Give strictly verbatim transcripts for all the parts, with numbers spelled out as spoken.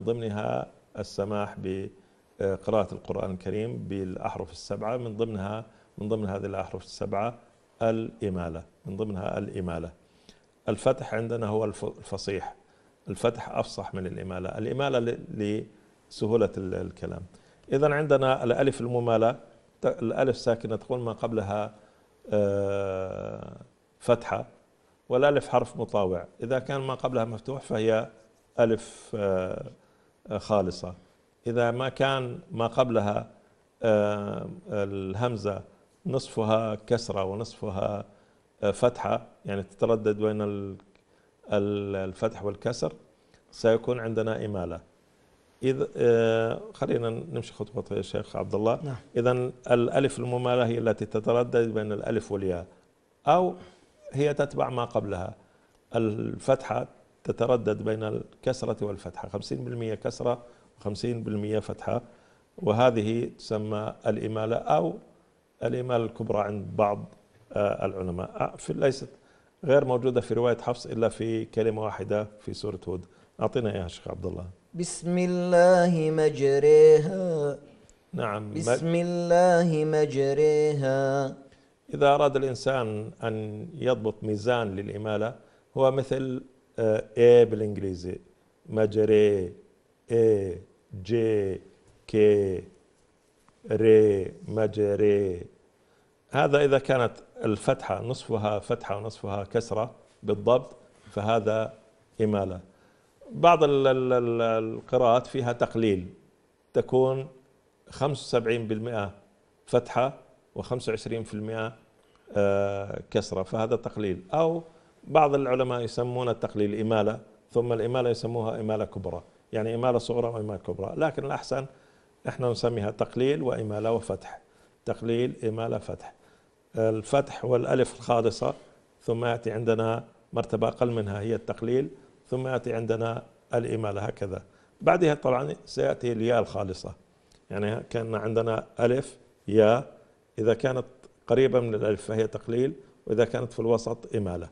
ضمنها السماح بقراءة القرآن الكريم بالأحرف السبعة، من ضمنها من ضمن هذه الأحرف السبعة الإمالة، من ضمنها الإمالة. الفتح عندنا هو الفصيح، الفتح أفصح من الإمالة، الإمالة لسهولة الكلام. إذن عندنا الألف الممالة، الألف ساكنة تقول ما قبلها فتحة، والألف حرف مطاوع، إذا كان ما قبلها مفتوح فهي ألف خالصة. إذا ما كان ما قبلها الهمزة نصفها كسرة ونصفها فتحة، يعني تتردد بين الفتح والكسر، سيكون عندنا إمالة. إذا خلينا نمشي خطوة يا شيخ عبد الله. نعم. إذا الألف الممالة هي التي تتردد بين الألف والياء، أو هي تتبع ما قبلها. الفتحة تتردد بين الكسرة والفتحة، خمسين بالمئة كسرة وخمسين بالمئة فتحة، وهذه تسمى الإمالة أو الإمالة الكبرى عند بعض العلماء. في ليست غير موجودة في رواية حفص إلا في كلمة واحدة في سورة هود. أعطينا إياها شيخ عبد الله. بسم الله مجريها. نعم. بسم الله مجريها. إذا أراد الإنسان أن يضبط ميزان للإمالة، هو مثل A بالإنجليزي، مجري، A J K ري مجري. هذا إذا كانت الفتحة نصفها فتحة ونصفها كسرة بالضبط فهذا إمالة. بعض القراءات فيها تقليل، تكون خمسة وسبعين بالمئة فتحة وخمسة وعشرين بالمئة كسرة، فهذا تقليل. أو بعض العلماء يسمون التقليل إمالة، ثم الإمالة يسموها إمالة كبرى، يعني إمالة صغرى وإمالة كبرى، لكن الأحسن إحنا نسميها تقليل وإمالة وفتح، تقليل إمالة فتح. الفتح والألف الخالصة، ثم يأتي عندنا مرتبة أقل منها هي التقليل، ثم يأتي عندنا الإمالة، هكذا. بعدها طبعا سيأتي الياء الخالصة، يعني كان عندنا ألف ياء، إذا كانت قريبة من الألف فهي تقليل، وإذا كانت في الوسط إمالة.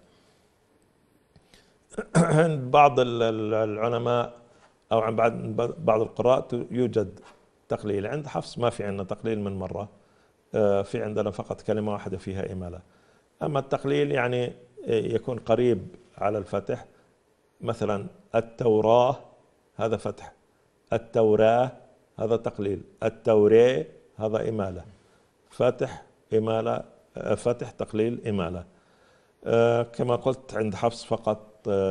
عند بعض العلماء أو عند بعض القراء يوجد تقليل، عند حفص ما في عندنا تقليل من مرة، في عندنا فقط كلمة واحدة فيها إمالة. أما التقليل يعني يكون قريب على الفتح، مثلا التوراة هذا فتح، التوراة هذا تقليل، التوري هذا إمالة، فتح إمالة فتح تقليل إمالة. كما قلت عند حفص فقط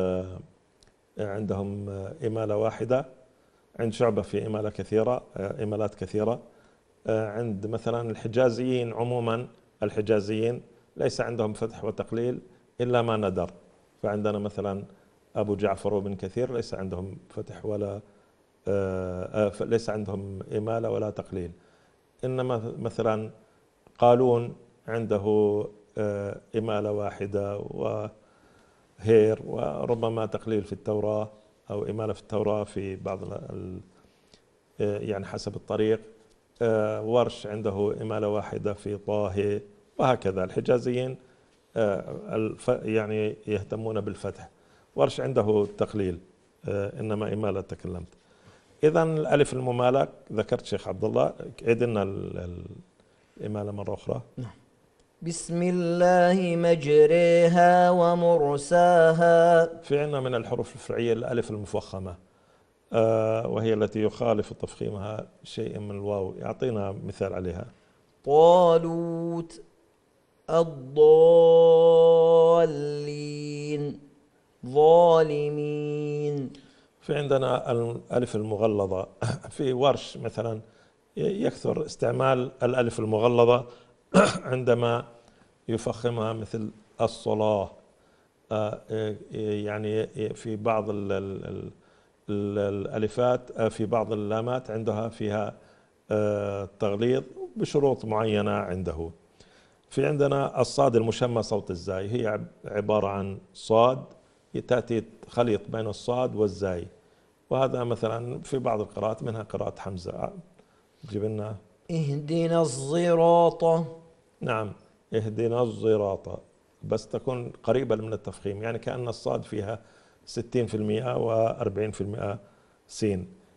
عندهم إمالة واحدة، عند شعبة في إمالة كثيرة، إمالات كثيرة. عند مثلا الحجازيين عموما، الحجازيين ليس عندهم فتح وتقليل إلا ما ندر، فعندنا مثلا أبو جعفر وابن كثير ليس عندهم فتح ولا ليس عندهم إمالة ولا تقليل. إنما مثلا قالون عنده إمالة واحدة وهير، وربما تقليل في التوراة أو إمالة في التوراة في بعض يعني حسب الطريق. ورش عنده إمالة واحدة في طه، وهكذا. الحجازيين يعني يهتمون بالفتح، ورش عنده تقليل إنما إمالة تكلمت. إذا الألف الممالة ذكرت شيخ عبد الله، عيد لنا الإمالة مرة أخرى. نعم. بسم الله مجريها ومرساها. في عندنا من الحروف الفرعية الألف المفخمة، وهي التي يخالف تفخيمها شيء من الواو. يعطينا مثال عليها. طالوت، الضالين، ظالمين. في عندنا الألف المغلظة، في ورش مثلا يكثر استعمال الألف المغلظة عندما يفخمها، مثل الصلاة. يعني في بعض الألفات في بعض اللامات عندها فيها تغليظ بشروط معينة عنده. في عندنا الصاد المشمى صوت الزاي، هي عبارة عن صاد تأتي خليط بين الصاد والزاي، وهذا مثلا في بعض القراءات منها قراءة حمزة. جيب لنا اهدنا الصراط. نعم، اهدنا الصراط، بس تكون قريبة من التفخيم، يعني كأن الصاد فيها ستين بالمئة وأربعين بالمئة سين.